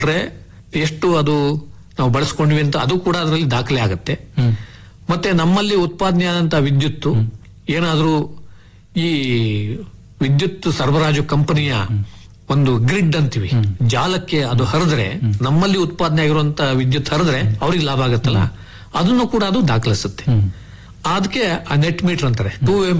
ಎಷ್ಟು ಅದು ನಾವು ಬಳಸ್ಕೊಂಡ್ವಿ ಅಂತ ಅದು ಕೂಡ ಅದರಲ್ಲಿ ದಾಖಲೆ ಆಗುತ್ತೆ. ಮತ್ತೆ ನಮ್ಮಲ್ಲಿ ಉತ್ಪಾದನೆ ಆದಂತಹ ವಿದ್ಯುತ್ ಏನಾದ್ರೂ ಈ ವಿದ್ಯುತ್ ಸರಬರಾಜು ಕಂಪನಿಯ ಒಂದು ಗ್ರಿಡ್ ಅಂತೀವಿ ಜಾಲಕ್ಕೆ ಅದು ಹರಿದ್ರೆ, ನಮ್ಮಲ್ಲಿ ಉತ್ಪಾದನೆ ಆಗಿರುವಂತ ವಿದ್ಯುತ್ ಹರಿದ್ರೆ ಅವ್ರಿಗೆ ಲಾಭ ಆಗತ್ತಲ್ಲ, ಅದನ್ನು ಕೂಡ ಅದು ದಾಖಲಿಸುತ್ತೆ. ಅದಕ್ಕೆ ನೆಟ್ ಮೀಟರ್ ಅಂತಾರೆ, 2 ವೇ